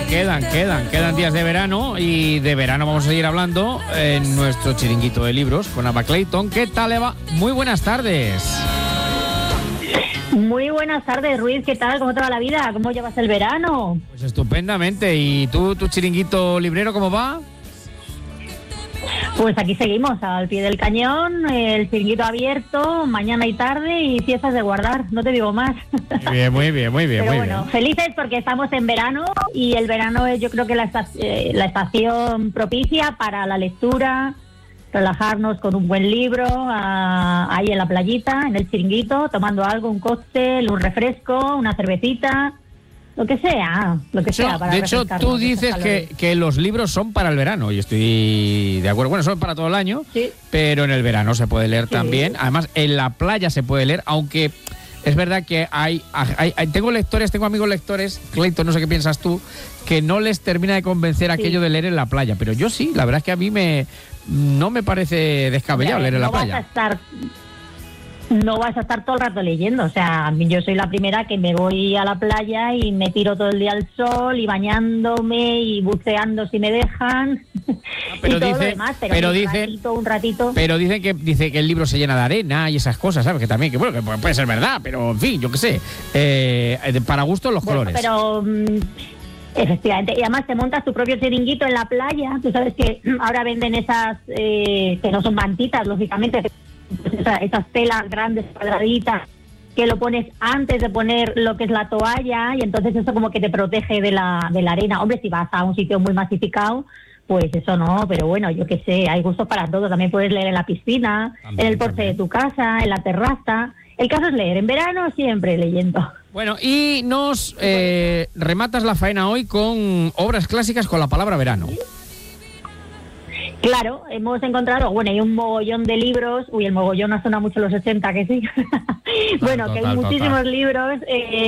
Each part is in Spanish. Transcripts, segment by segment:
Quedan días de verano y de verano vamos a seguir hablando en nuestro chiringuito de libros con Eva Clayton. ¿Qué tal, Eva? Muy buenas tardes. Muy buenas tardes, Ruiz. ¿Qué tal? ¿Cómo te va la vida? ¿Cómo llevas el verano? Pues estupendamente. ¿Y tú, tu chiringuito librero, cómo va? Pues aquí seguimos, al pie del cañón, el chiringuito abierto, mañana y tarde y fiestas de guardar, no te digo más. Muy bien. Pero bueno, felices porque estamos en verano y el verano es, yo creo que la estación propicia para la lectura, relajarnos con un buen libro, ahí en la playita, en el chiringuito, tomando algo, un cóctel, un refresco, una cervecita. Lo que sea para de hecho, tú dices que los libros son para el verano y estoy de acuerdo. Bueno, son para todo el año, sí, pero en el verano se puede leer también. Además, en la playa se puede leer, aunque es verdad que tengo amigos lectores, Clayton, no sé qué piensas tú, que no les termina de convencer aquello de leer en la playa. Pero yo sí, la verdad es que a mí no me parece descabellado leer en la playa. No vas a estar todo el rato leyendo, o sea, yo soy la primera que me voy a la playa y me tiro todo el día al sol y bañándome y buceando si me dejan. Pero y todo lo demás, un ratito. Pero dice que el libro se llena de arena y esas cosas, ¿sabes? Que también, que bueno, que puede ser verdad, pero en fin, yo qué sé. Para gustos los colores. Pero efectivamente, y además te montas tu propio chiringuito en la playa. Tú sabes que ahora venden esas que no son mantitas, lógicamente, pues esas telas grandes, cuadraditas, que lo pones antes de poner lo que es la toalla y entonces eso como que te protege de la arena. Hombre, si vas a un sitio muy masificado, pues eso no, pero bueno, yo qué sé, hay gustos para todo. También puedes leer en la piscina, en el porche de tu casa, en la terraza. El caso es leer. En verano siempre leyendo. Bueno, y nos rematas la faena hoy con obras clásicas con la palabra verano. Claro, hemos encontrado, bueno, hay un mogollón de libros. Uy, el mogollón no suena mucho los 80, que sí. Bueno, que hay muchísimos libros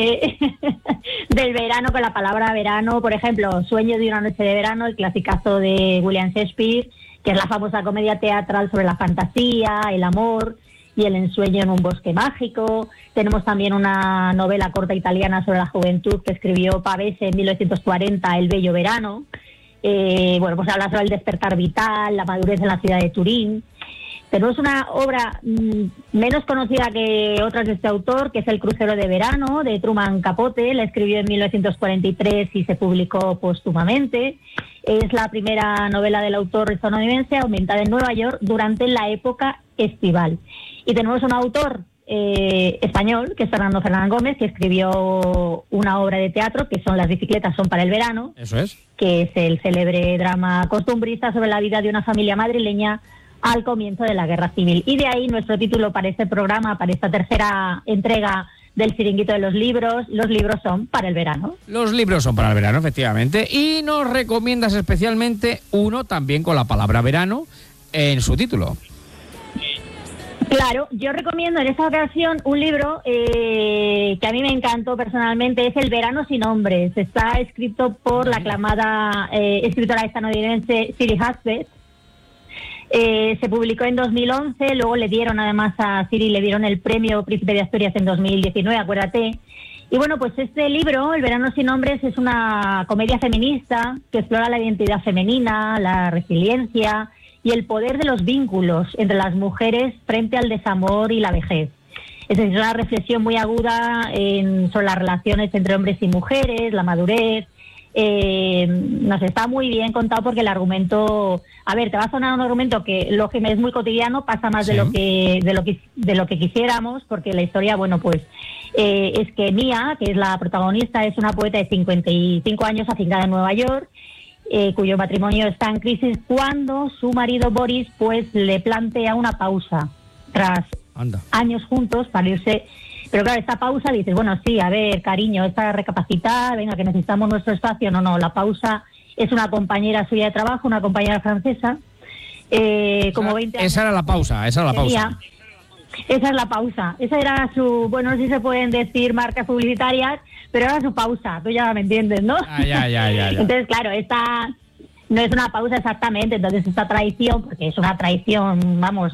del verano con la palabra verano. Por ejemplo, Sueño de una noche de verano, el clasicazo de William Shakespeare, que es la famosa comedia teatral sobre la fantasía, el amor y el ensueño en un bosque mágico. Tenemos también una novela corta italiana sobre la juventud que escribió Pavese en 1940, El bello verano. Bueno, pues habla sobre el despertar vital, la madurez en la ciudad de Turín. Tenemos una obra menos conocida que otras de este autor, que es El crucero de verano, de Truman Capote. La escribió en 1943 y se publicó póstumamente. Es la primera novela del autor estadounidense ambientada en Nueva York durante la época estival. Y tenemos un autor español, que es Fernando Fernán Gómez, que escribió una obra de teatro que son Las bicicletas son para el verano. Eso es. Que es el célebre drama costumbrista sobre la vida de una familia madrileña al comienzo de la Guerra Civil. Y de ahí nuestro título para este programa, para esta tercera entrega del chiringuito de los libros son para el verano. Los libros son para el verano, efectivamente. Y nos recomiendas especialmente uno también con la palabra verano en su título. Claro, yo recomiendo en esta ocasión un libro que a mí me encantó personalmente, es El verano sin hombres. Está escrito por la aclamada escritora estadounidense Siri Hustvedt. Se publicó en 2011, luego le dieron además a Siri el premio Príncipe de Asturias en 2019, acuérdate. Y bueno, pues este libro, El verano sin hombres, es una comedia feminista que explora la identidad femenina, la resiliencia y el poder de los vínculos entre las mujeres frente al desamor y la vejez. Es decir, una reflexión muy aguda sobre las relaciones entre hombres y mujeres, la madurez. Nos está muy bien contado porque el argumento, a ver, te va a sonar un argumento que es muy cotidiano, pasa más de lo que quisiéramos, porque la historia, bueno, pues es que Mia, que es la protagonista, es una poeta de 55 años afincada en Nueva York, cuyo matrimonio está en crisis cuando su marido Boris pues le plantea una pausa tras años juntos para irse. Pero claro, esta pausa dices, bueno, sí, a ver, cariño, es para recapacitar, venga, que necesitamos nuestro espacio. No, la pausa es una compañera suya de trabajo, una compañera francesa, como 20 años. Esa era la pausa. Esa es la pausa. Esa era su, bueno, no sé si se pueden decir marcas publicitarias, pero era su pausa, tú ya me entiendes, ¿no? Ya. Entonces, claro, no es una pausa exactamente. Entonces esta traición, porque es una traición, vamos,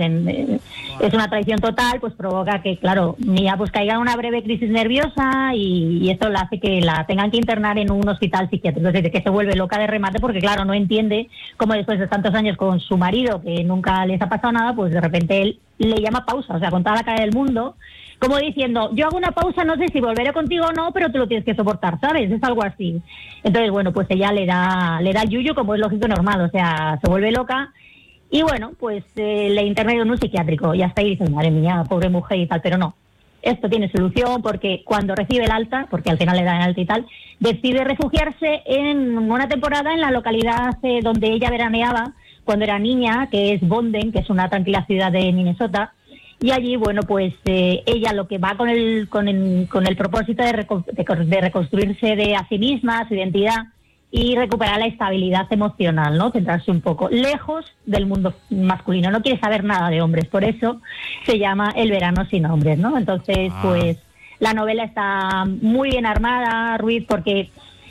es una traición total, pues provoca que, claro, Mia pues caiga en una breve crisis nerviosa y esto la hace que la tengan que internar en un hospital psiquiátrico. Es decir, que se vuelve loca de remate porque, claro, no entiende cómo después de tantos años con su marido, que nunca les ha pasado nada, pues de repente él le llama pausa, o sea, con toda la cara del mundo, como diciendo, yo hago una pausa, no sé si volveré contigo o no, pero tú lo tienes que soportar, ¿sabes? Es algo así. Entonces, bueno, pues ella le da yuyu, como es lógico y normal, o sea, se vuelve loca. Y bueno, pues le interna en un psiquiátrico. Y hasta ahí dices, madre mía, pobre mujer y tal, pero no. Esto tiene solución porque cuando recibe el alta, porque al final le dan el alta y tal, decide refugiarse en una temporada en la localidad donde ella veraneaba cuando era niña, que es Bonden, que es una tranquila ciudad de Minnesota. Y allí, bueno, pues ella lo que va con el propósito de reconstruirse de a sí misma, su identidad, y recuperar la estabilidad emocional, ¿no? Centrarse un poco lejos del mundo masculino. No quiere saber nada de hombres, por eso se llama El verano sin hombres, ¿no? Entonces, pues la novela está muy bien armada, Ruiz, porque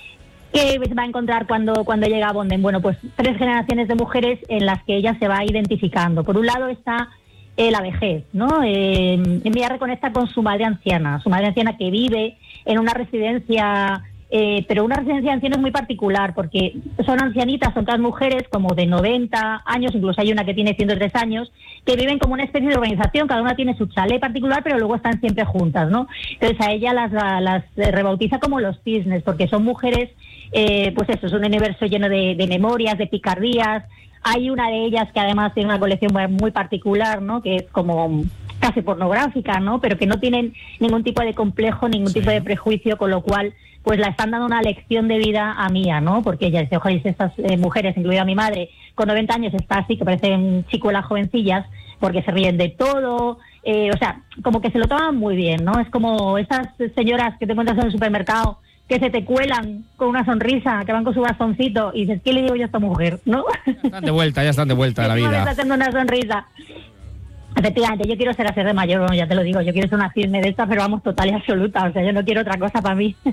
¿qué va a encontrar cuando llega a Bonden? Bueno, pues 3 generaciones de mujeres en las que ella se va identificando. Por un lado está la vejez, ¿no? Ella reconecta con su madre anciana que vive en una residencia, pero una residencia de ancianos muy particular, porque son ancianitas, son todas mujeres como de 90 años, incluso hay una que tiene 103 años, que viven como una especie de organización, cada una tiene su chalet particular, pero luego están siempre juntas, ¿no? Entonces a ella las rebautiza como los cisnes, porque son mujeres, pues eso, es un universo lleno de memorias, de picardías. Hay una de ellas que además tiene una colección muy particular, ¿no? Que es como casi pornográfica, ¿no? Pero que no tienen ningún tipo de complejo, ningún tipo de prejuicio, con lo cual pues la están dando una lección de vida a Mia, ¿no? Porque ella dice, oye, estas mujeres, incluida mi madre, con 90 años está así, que parecen chicuelas jovencillas, porque se ríen de todo, o sea, como que se lo toman muy bien, ¿no? Es como esas señoras que te encuentras en el supermercado que se te cuelan con una sonrisa, que van con su bastoncito y dices, ¿qué le digo yo a esta mujer? ¿No? Ya están de vuelta a la vida. Me está haciendo una sonrisa. Efectivamente, yo quiero ser así de mayor, bueno, ya te lo digo, yo quiero ser una cisne de esta, pero vamos, total y absoluta, o sea, yo no quiero otra cosa para mí.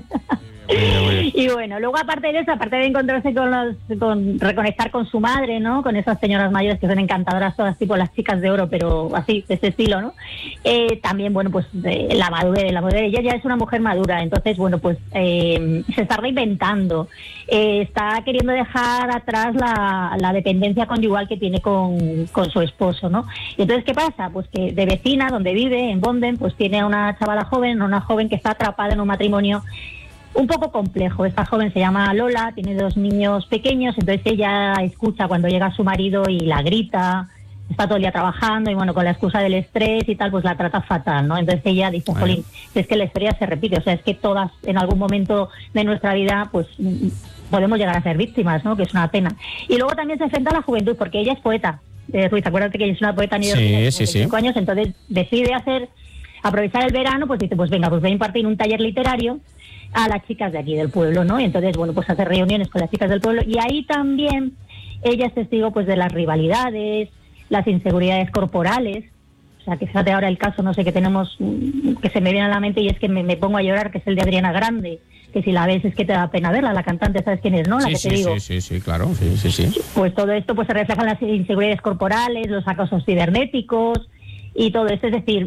Y bueno, luego aparte de eso, aparte de encontrarse con reconectar con su madre, ¿no? Con esas señoras mayores que son encantadoras todas, tipo las chicas de oro, pero así, de ese estilo, ¿no? También, bueno, pues la madurez, ella ya es una mujer madura, entonces, bueno, pues se está reinventando, está queriendo dejar atrás la dependencia conyugal que tiene con su esposo, ¿no? Y entonces, ¿qué pasa? Pues que de vecina, donde vive, en Bonden, pues tiene a una chavala joven, una joven que está atrapada en un matrimonio un poco complejo. Esta joven se llama Lola, tiene 2 niños pequeños, entonces ella escucha cuando llega su marido y la grita, está todo el día trabajando y bueno, con la excusa del estrés y tal, pues la trata fatal, ¿no? Entonces ella dice, jolín, es que la historia se repite, o sea, es que todas en algún momento de nuestra vida, pues podemos llegar a ser víctimas, ¿no? Que es una pena. Y luego también se enfrenta a la juventud, porque ella es poeta. Ruiz, acuérdate que ella es una poeta neoyorquina de 5 años, entonces decide aprovechar el verano, pues dice, pues venga, pues voy a impartir un taller literario a las chicas de aquí del pueblo, ¿no? Y entonces, bueno, pues hace reuniones con las chicas del pueblo y ahí también ella es testigo pues de las rivalidades, las inseguridades corporales. O sea, que fíjate ahora el caso, no sé, que tenemos, que se me viene a la mente y es que me pongo a llorar, que es el de Adriana Grande, que si la ves es que te da pena verla, la cantante, ¿sabes quién es, no? La que te digo. Sí, claro, sí. Pues todo esto pues se refleja en las inseguridades corporales, los acosos cibernéticos y todo esto. Es decir,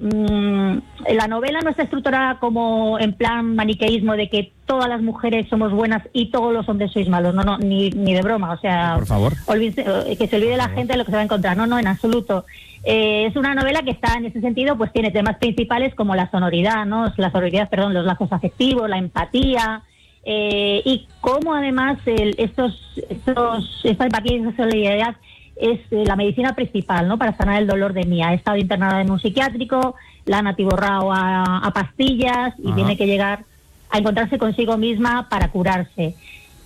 la novela no está estructurada como en plan maniqueísmo de que todas las mujeres somos buenas y todos los hombres sois malos, no, ni de broma, o sea, por favor, que se olvide la gente de lo que se va a encontrar, no, en absoluto. Es una novela que está en ese sentido, pues tiene temas principales como la sonoridad, los lazos afectivos, la empatía, y cómo además esta empatía y esa solidaridad es la medicina principal, ¿no? Para sanar el dolor de Mia. Ha estado internada en un psiquiátrico, la han atiborrado a pastillas y tiene que llegar a encontrarse consigo misma para curarse.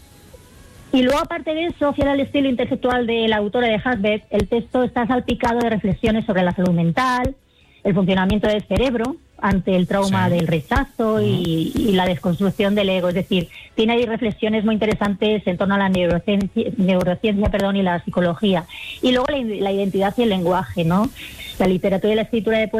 Y luego, aparte de eso, fiel al estilo intelectual de la autora de Hasbeth, el texto está salpicado de reflexiones sobre la salud mental, el funcionamiento del cerebro ante el trauma del rechazo y la desconstrucción del ego. Es decir, tiene ahí reflexiones muy interesantes en torno a la neurociencia, y la psicología. Y luego la identidad y el lenguaje, ¿no? La literatura y la escritura de poesía